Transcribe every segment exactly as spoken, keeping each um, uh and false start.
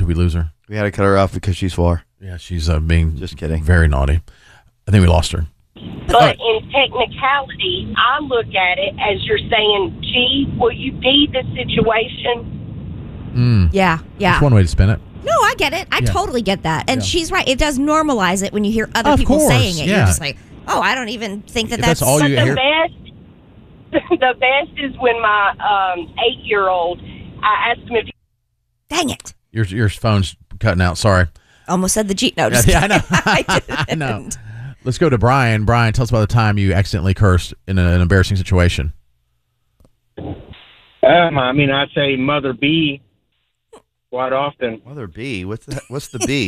Did we lose her? We had to cut her off because she's far. Yeah, she's uh, being just kidding. Very naughty. I think we lost her. But in technicality, I look at it as you're saying, gee, will you be the situation? Mm. Yeah, yeah. That's one way to spin it. No, I get it. I Yeah. totally get that. And Yeah. she's right. It does normalize it when you hear other Of people course, saying it. yeah. You're just like, oh, I don't even think that If that's... that's all But you the hear. best, the best is when my um, eight-year-old, I asked him if he Dang it. Your your phone's cutting out. Sorry. Almost said the G. No, just Yeah, I know. I didn't. I know. Let's go to Brian. Brian, tell us about the time you accidentally cursed in a, an embarrassing situation. Um, I mean, I say Mother B quite often. Mother B? What's the What's the B?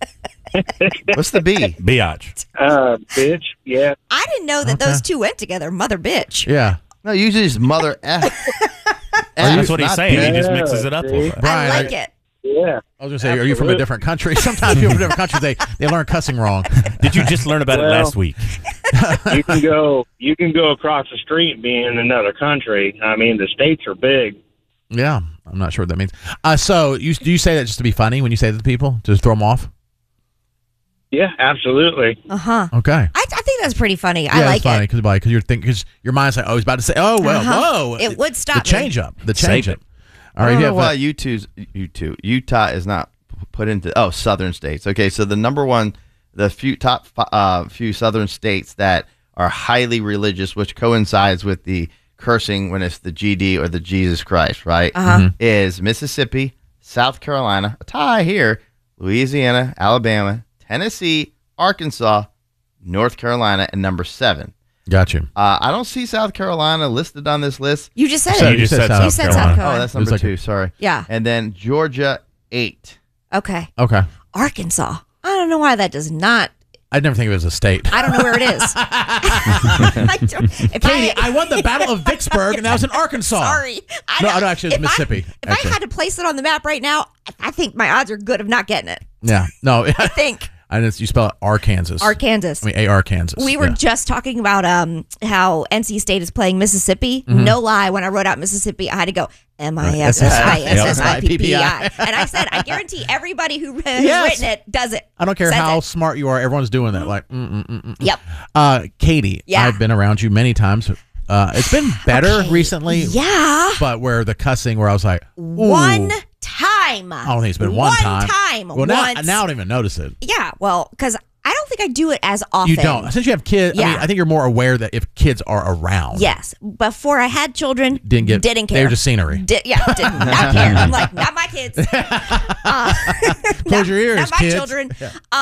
What's the B? Biatch. Uh, bitch, yeah. I didn't know that Okay. those two went together. Mother bitch. Yeah. No, usually it's Mother F. That's what he's not saying. B. He just mixes it up a little bit. Brian, I like I- it. Yeah. I was going to say, are you from a different country? Sometimes people from different countries, they, they learn cussing wrong. Did you just learn about Well, it last week? you can go you can go across the street and be in another country. I mean, the states are big. Yeah. I'm not sure what that means. Uh, so you do you say that just to be funny when you say that to people? Just throw them off? Yeah, absolutely. Uh-huh. Okay. I, I think that's pretty funny. Yeah, I like it's funny it. because like, you're thinking, because your mind's like, oh, he's about to say, oh, well, Uh-huh. whoa. It would stop The me. change up. The Save change it. up. All right. I don't You know have, why uh, you two, you two, Utah is not put into oh southern states. Okay, so the number one, the few top uh, few southern states that are highly religious, which coincides with the cursing when it's the G D or the Jesus Christ, right? Uh-huh. Mhm. Is Mississippi, South Carolina, a tie here, Louisiana, Alabama, Tennessee, Arkansas, North Carolina, and number seven. got you. Uh, I don't see South Carolina listed on this list. You just said So it. you just said You South said South Carolina. Carolina. Oh, that's It was number like a- two. Sorry. Yeah. And then Georgia, eight. Okay. Okay. Arkansas. I don't know why that does not. I'd never think of it as a state. I don't know where it is. I don't, if Katie, I, I won the Battle of Vicksburg, and that was in Arkansas. Sorry. I No, don't- no, actually, it was if I- Mississippi, if actually. I had to place it on the map right now, I think my odds are good of not getting it. Yeah. No. I think. I just, you spell it Arkansas. Arkansas. I mean, A R Kansas. We were Yeah. just talking about um, how N C State is playing Mississippi. Mhm. No lie, when I wrote out Mississippi, I had to go M I S S I S S I P P I. And I said, I guarantee everybody who has Yes. written it does it. I don't care Says how it. smart you are. Everyone's doing that. Like, mm, mm, mm, mm. Yep. Uh, Katie, Yeah. I've been around you many times. Uh, it's been better Okay. recently. Yeah. But where the cussing, where I was like, ooh. One time. I don't think it's been one, One time. time. Well, now, Once. now I don't even notice it. Yeah, well, because I don't think I do it as often. You don't. Since you have kids, I Yeah. mean, I think you're more aware that if kids are around. Yes. Before I had children, Didn't get. didn't care. They were just scenery. Di- yeah, did not care. I'm like, not my kids. Uh, Close not, your ears, not my kids. children.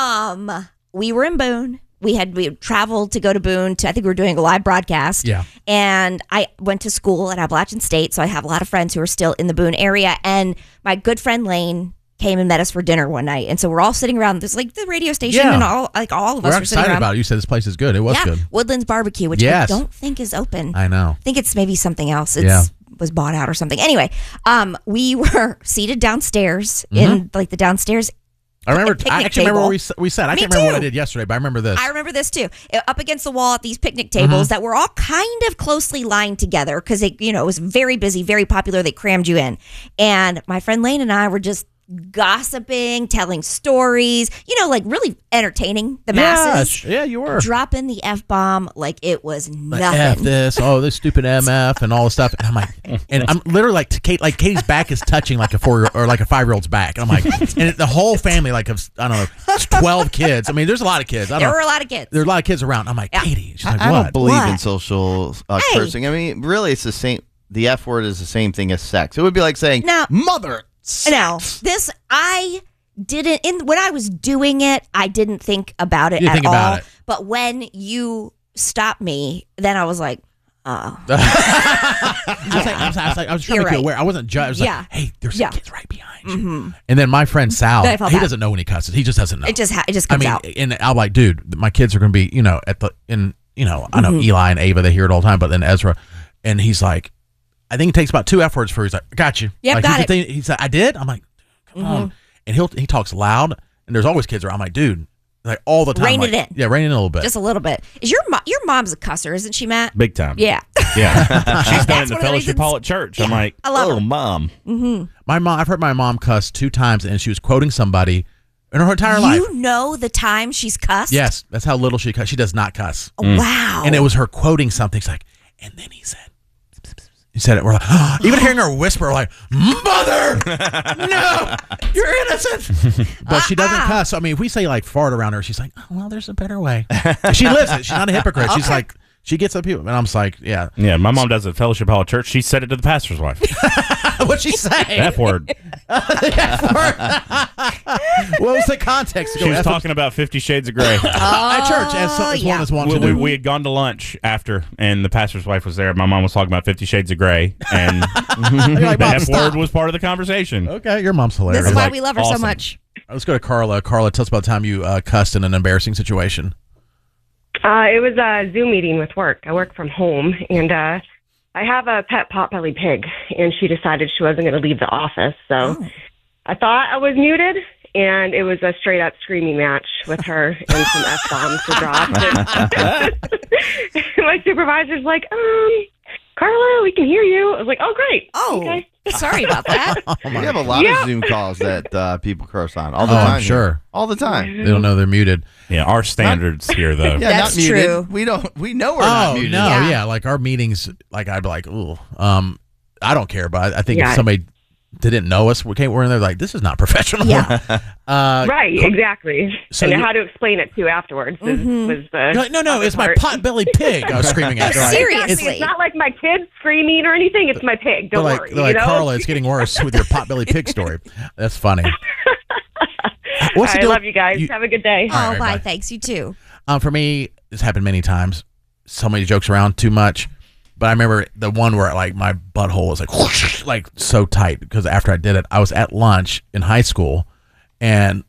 Um, we were in Boone. We had we had traveled to go to Boone. To, I think we were doing a live broadcast. Yeah. And I went to school at Appalachian State, so I have a lot of friends who are still in the Boone area. And my good friend Lane came and met us for dinner one night, and so we're all sitting around. There's like the radio station, Yeah. and all like all of We're us were sitting excited around. about it. You said this place is good. It was yeah, good. Woodlands Barbecue, which Yes. I don't think is open. I know. I think it's maybe something else. It's Yeah. was bought out or something. Anyway, um, we were seated downstairs in like the downstairs. I remember. picnic I actually remember table. where we, s- we sat. I Me can't remember what I too. did yesterday, but I remember this. I remember this too. Uh, Up against the wall at these picnic tables Mm-hmm. that were all kind of closely lined together because it, you know, it was very busy, very popular. They crammed you in, and my friend Lane and I were just gossiping, telling stories. You know, like really entertaining the yeah, masses. sh- yeah, you were. Dropping the F bomb like it was Like, nothing. F this, oh, this stupid M F and all this stuff. And I'm like, and I'm literally like, to Kate, like Katie's back is touching like a four or like a five year old's back. And I'm like, and the whole family, like, of, I don't know, twelve kids. I mean, there's a lot of kids. I don't There know. were a lot of kids. There's a lot of kids around. I'm like, Yeah. Katie. She's I, like, I what? don't believe in What? social uh, Hey. cursing. I mean, really, it's the same. The F word is the same thing as sex. It would be like saying, No. mother. No, this I didn't. In when I was doing it, I didn't think about it You at didn't think all. about it. But when you stopped me, then I was like, oh, I was like, I was, I was like, I was trying You're to make right. you aware. I wasn't judged. I was Yeah. like, hey, there's Yeah. some kids right behind you. And then my friend Sal, Then I he felt bad. doesn't know when he cusses. He just doesn't know. it just ha- it just I comes mean, out. and I'm like, dude, my kids are going to be, you know, at the, in, you know, I know Mm-hmm. Eli and Ava, they hear it all the time, but then Ezra, and he's like, I think it takes about two F words for, he's like, got you. Yep, like, got he's it. the thing- He's like, I did? I'm like, come on. And he'll, he talks loud, and there's always kids around. I'm like, dude, like all the time. Rein like, it in. Yeah, rein it in a little bit. Just a little bit. Is your mo- your mom's a cusser, isn't she, Matt? Big time. Yeah. Yeah. She's done it in That's the one of the fellowship reasons- hall at church. I'm like, I love oh, her. mom. my mom, I've heard my mom cuss two times, and she was quoting somebody in her entire life. You know the time she's cussed? Yes, that's how little she cuss. She does not cuss. Wow. And it was her quoting something. She's like, and then he said, he said it. We're like, oh, even hearing her whisper, we're like, mother, no, you're innocent. But she doesn't cuss. So, I mean, if we say like fart around her, she's like, oh, well, there's a better way. She lives it. She's not a hypocrite. She's like, she gets up here. And I'm just like, yeah. Yeah, my mom does it at fellowship hall at church. She said it to the pastor's wife. What'd she say? F word. What was the context? She was talking about Fifty Shades of Grey. at church, as, so, as yeah. one is wont we, to we, do. we had gone to lunch after, and the pastor's wife was there. My mom was talking about Fifty Shades of Grey, and You're like, the Mom, F stop. word was part of the conversation. Okay, your mom's hilarious. This is why like, we love her so awesome. much. Let's go to Carla. Carla, tell us about the time you uh, cussed in an embarrassing situation. Uh, it was a Zoom meeting with work. I work from home, and uh, I have a pet potbelly pig, and she decided she wasn't going to leave the office. So Oh. I thought I was muted, and it was a straight-up screaming match with her and some F-bombs were dropped. And my supervisor's like, um, Carla, we can hear you. I was like, oh, great. Oh, Okay. sorry about that. We have a lot Yeah. of Zoom calls that uh, people curse on all the Oh, time. I'm sure. here. All the time. They don't know they're muted. Yeah, our standards here, though. Yeah, That's not muted. true. We don't. We know we're Oh, not muted. no, Yeah. yeah. Like our meetings, like I'd be like, ooh, um, I don't care, but I, I think Yeah. if somebody didn't know us, we came, we're in there like, this is not professional. Yeah. uh, Right, exactly. So and you- how to explain it, too, afterwards is, Mm-hmm. was the... You're like, no, no, other it's my part. pot-bellied pig. I was screaming at. They're like, Seriously. Exactly. It's not like my kids screaming or anything. It's my pig. They're Don't like, worry. they're like you know? Carla, it's getting worse with your pot-bellied pig story. That's funny. What's the I deal- love you guys. you- Have a good day. All Oh, right, bye. bye. Thanks. You too. Um, for me, it's happened many times. Somebody jokes around too much, but I remember the one where like my butthole was like whoosh, like so tight because after I did it, I was at lunch in high school, and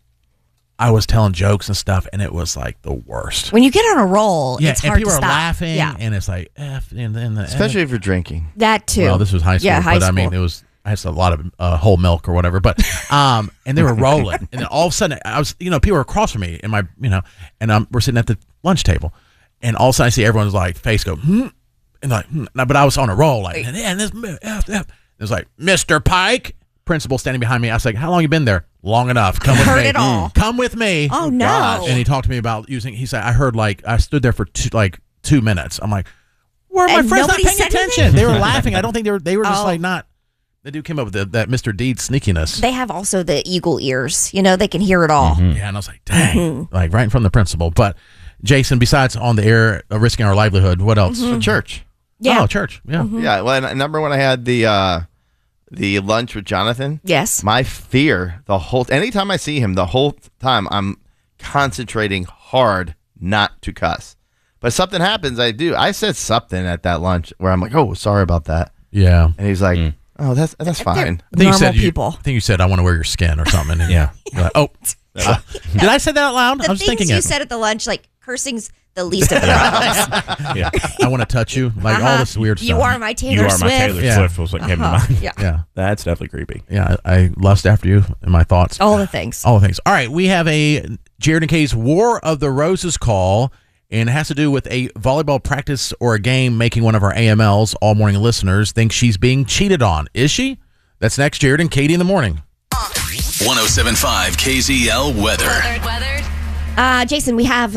I was telling jokes and stuff, and it was like the worst. When you get on a roll, Yeah, it's and hard people to are stop. laughing, Yeah. and it's like F, and then the Especially if you're drinking. That too. well, this was high school, Yeah, high but I mean, school. it was I had a lot of uh, whole milk or whatever, but um, and they were rolling, and then all of a sudden, I was, you know, people were across from me, and my, you know, and um, we're sitting at the lunch table, and all of a sudden I see everyone's like face go, hmm, and like, hmm, but I was on a roll, like, and, and this, F, F. It was like, Mister Pike, principal standing behind me. I was like, how long you been there? Long enough. Come with Heard me. it all. Come with me. Oh, no. gosh. And he talked to me about using. He said, I heard like I stood there for two, like two minutes. I'm like, were my And friends not nobody paying said attention? anything? They were laughing. I don't think they were. They were just Oh. like not. The dude came up with the, that Mister Deed sneakiness. They have also the eagle ears. You know, they can hear it all. Yeah, and I was like, dang, Mm-hmm. like right in front of the principal. But Jason, besides on the air uh, risking our livelihood, what else? Mm-hmm. Church. Yeah. Oh, church. Yeah. Yeah. Well, and I remember when I had the uh, the lunch with Jonathan. Yes. My fear the whole anytime I see him, the whole time I'm concentrating hard not to cuss. But something happens, I do. I said something at that lunch where I'm like, "Oh, sorry about that," Yeah. and he's like, "Oh, that's that's fine." I think Normal you said you- people. I think you said I want to wear your skin or something. And Yeah. you're like, oh, uh, did I say that out loud? The I was things thinking you it. said at the lunch, like cursing's the least of the problems. Yeah. I want to touch you, like all Uh-huh. this weird You stuff. are my Taylor You are Swift. my Taylor Yeah. Swift was what came to Uh-huh. mind. Yeah. Yeah. That's definitely creepy. Yeah. I, I lust after you in my thoughts. All the things. All the things. All right, we have a Jared and Kay's War of the Roses call, and it has to do with a volleyball practice or a game making one of our A M Ls, all morning listeners, think she's being cheated on. Is she? That's next, Jared and Katie in the morning. one oh seven point five K Z L weather. Weathered, weathered. Uh, Jason, we have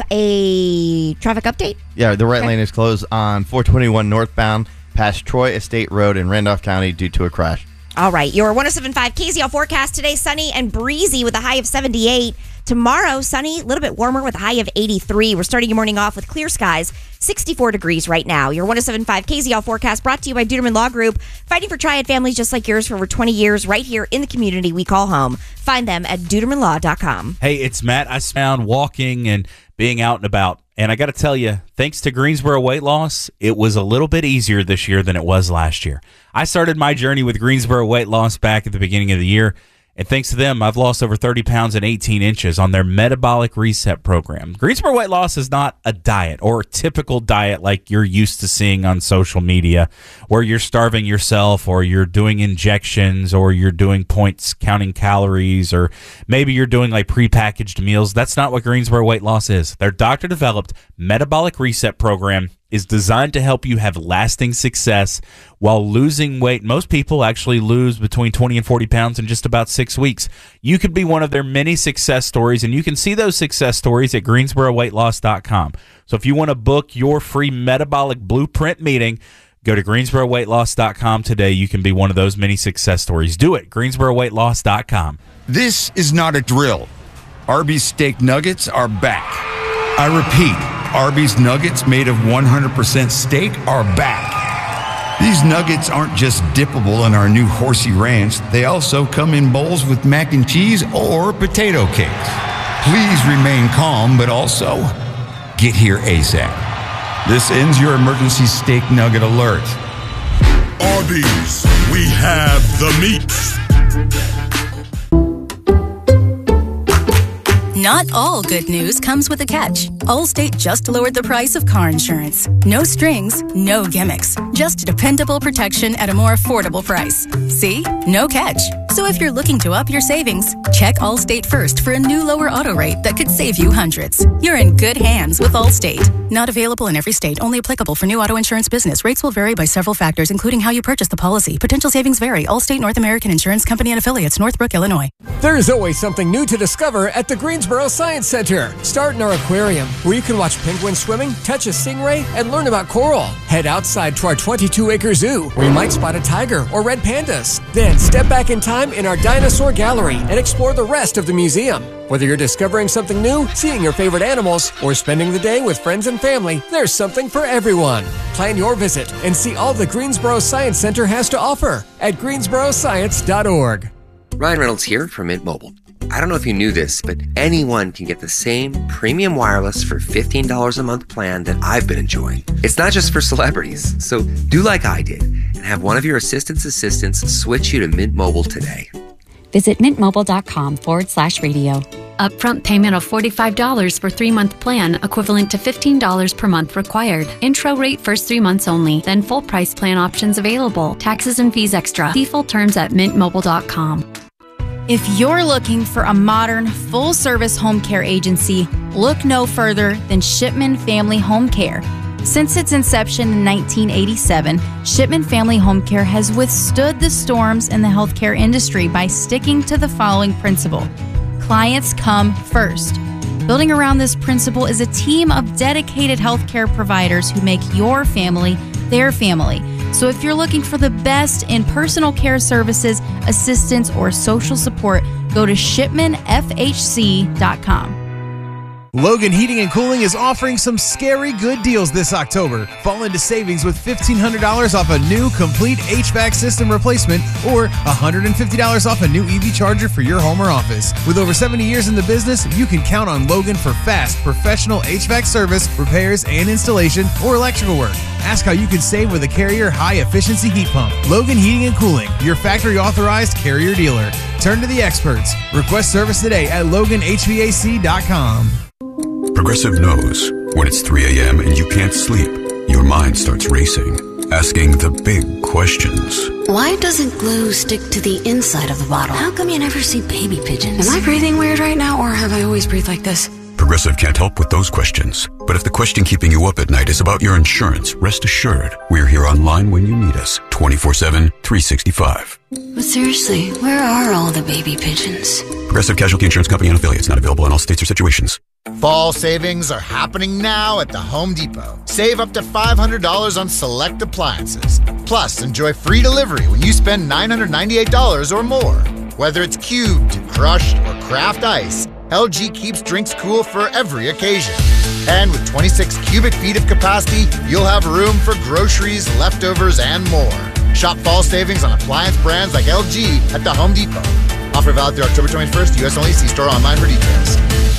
a traffic update. Yeah, the right lane is closed on four twenty-one northbound past Troy Estate Road in Randolph County due to a crash. All right, your one oh seven point five K Z L forecast today, sunny and breezy with a high of seventy-eight. Tomorrow, sunny, a little bit warmer with a high of eighty-three. We're starting your morning off with clear skies, sixty-four degrees right now. Your one oh seven point five K Z L forecast brought to you by Duderman Law Group, fighting for triad families just like yours for over twenty years right here in the community we call home. Find them at duderman law dot com. Hey, it's Matt. I found walking and being out and about. And I got to tell you, thanks to Greensboro Weight Loss, it was a little bit easier this year than it was last year. I started my journey with Greensboro Weight Loss back at the beginning of the year, And thanks to them, I've lost over thirty pounds and eighteen inches on their metabolic reset program. Greensboro Weight Loss is not a diet or a typical diet like you're used to seeing on social media, where you're starving yourself or you're doing injections or you're doing points counting calories or maybe you're doing like prepackaged meals. That's not what Greensboro Weight Loss is. Their doctor-developed metabolic reset program is designed to help you have lasting success while losing weight. Most people actually lose between twenty and forty pounds in just about six weeks. You could be one of their many success stories, and you can see those success stories at greensboro weight loss dot com. So if you want to book your free metabolic blueprint meeting, go to greensboro weight loss dot com today. You can be one of those many success stories. Do it, greensboro weight loss dot com. This is not a drill. Arby's steak nuggets are back. I repeat, Arby's nuggets made of one hundred percent steak are back. These nuggets aren't just dippable in our new Horsey Ranch. They also come in bowls with mac and cheese or potato cakes. Please remain calm, but also get here ASAP. This ends your emergency steak nugget alert. Arby's, we have the meats. Not all good news comes with a catch. Allstate just lowered the price of car insurance. No strings, no gimmicks. Just dependable protection at a more affordable price. See? No catch. So if you're looking to up your savings, check Allstate first for a new lower auto rate that could save you hundreds. You're in good hands with Allstate. Not available in every state. Only applicable for new auto insurance business. Rates will vary by several factors, including how you purchase the policy. Potential savings vary. Allstate North American Insurance Company and Affiliates, Northbrook, Illinois. There's always something new to discover at the Greensboro Science Center. Start in our aquarium, where you can watch penguins swimming, touch a stingray, and learn about coral. Head outside to our twenty-two acre zoo, where you might spot a tiger or red pandas. Then step back in time in our dinosaur gallery and explore the rest of the museum. Whether you're discovering something new, seeing your favorite animals, or spending the day with friends and family, there's something for everyone. Plan your visit and see all the Greensboro Science Center has to offer at greensboro science dot org. Ryan Reynolds here from Mint Mobile. I don't know if you knew this, but anyone can get the same premium wireless for fifteen dollars a month plan that I've been enjoying. It's not just for celebrities. So do like I did and have one of your assistant's assistants switch you to Mint Mobile today. Visit mintmobile.com forward slash radio. Upfront payment of forty-five dollars for three-month plan, equivalent to fifteen dollars per month required. Intro rate first three months only, then full price plan options available. Taxes and fees extra. See full terms at mint mobile dot com. If you're looking for a modern, full-service home care agency, look no further than Shipman Family Home Care. Since its inception in nineteen eighty-seven, Shipman Family Home Care has withstood the storms in the healthcare industry by sticking to the following principle: clients come first. Building around this principle is a team of dedicated healthcare providers who make your family their family. So if you're looking for the best in personal care services, assistance, or social support, go to shipman f h c dot com. Logan Heating and Cooling is offering some scary good deals this October. Fall into savings with fifteen hundred dollars off a new complete H V A C system replacement or one hundred fifty dollars off a new E V charger for your home or office. With over seventy years in the business, you can count on Logan for fast, professional H V A C service, repairs, and installation or electrical work. Ask how you can save with a Carrier high-efficiency heat pump. Logan Heating and Cooling, your factory-authorized Carrier dealer. Turn to the experts. Request service today at logan h v a c dot com. Progressive knows when it's three a.m. and you can't sleep, your mind starts racing, asking the big questions. Why doesn't glue stick to the inside of the bottle? How come you never see baby pigeons? Am I breathing weird right now, or have I always breathed like this? Progressive can't help with those questions. But if the question keeping you up at night is about your insurance, rest assured, we're here online when you need us, twenty-four seven, three sixty-five. But seriously, where are all the baby pigeons? Progressive Casualty Insurance Company and affiliates, not available in all states or situations. Fall savings are happening now at the Home Depot. Save up to five hundred dollars on select appliances. Plus, enjoy free delivery when you spend nine hundred ninety-eight dollars or more. Whether it's cubed, crushed, or craft ice, L G keeps drinks cool for every occasion. And with twenty-six cubic feet of capacity, you'll have room for groceries, leftovers, and more. Shop fall savings on appliance brands like L G at the Home Depot. Offer valid through October twenty-first, U S only. See store online for details.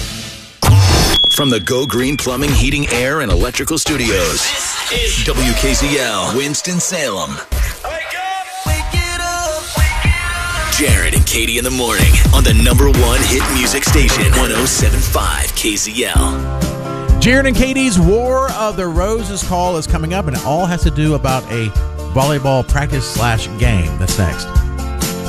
From the Go Green Plumbing, Heating, Air, and Electrical Studios, W K Z L, Winston-Salem. Jared and Katie in the morning on the number one hit music station, one oh seven point five K Z L. Jared and Katie's War of the Roses call is coming up, and it all has to do about a volleyball practice slash game. That's next.